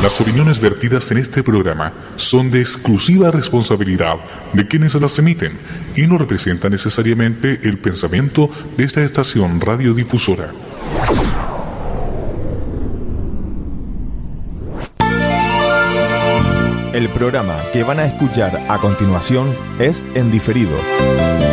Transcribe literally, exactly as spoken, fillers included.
Las opiniones vertidas en este programa son de exclusiva responsabilidad de quienes las emiten y no representan necesariamente el pensamiento de esta estación radiodifusora. El programa que van a escuchar a continuación es en diferido.